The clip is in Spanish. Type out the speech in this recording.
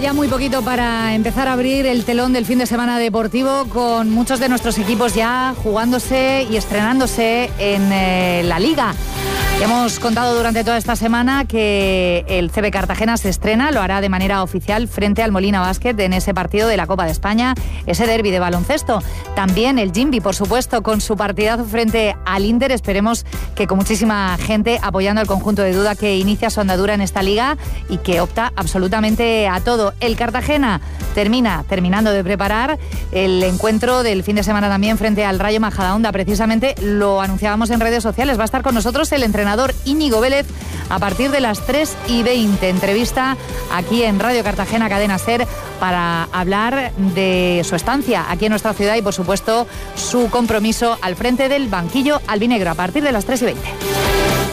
ya muy poquito para empezar a abrir el telón del fin de semana deportivo, con muchos de nuestros equipos ya jugándose y estrenándose en la Liga. Hemos contado durante toda esta semana que el CB Cartagena se estrena, lo hará de manera oficial frente al Molina Basket en ese partido de la Copa de España, ese derbi de baloncesto. También el Jimby, por supuesto, con su partidazo frente al Inter. Esperemos que con muchísima gente apoyando al conjunto de Duda, que inicia su andadura en esta liga y que opta absolutamente a todo. El Cartagena terminando de preparar el encuentro del fin de semana también frente al Rayo Majadahonda. Precisamente lo anunciábamos en redes sociales. Va a estar con nosotros el entrenador Íñigo Vélez a partir de las 3:20. Entrevista aquí en Radio Cartagena, Cadena SER, para hablar de su estancia aquí en nuestra ciudad y, por supuesto, su compromiso al frente del banquillo albinegro a partir de las 3:20.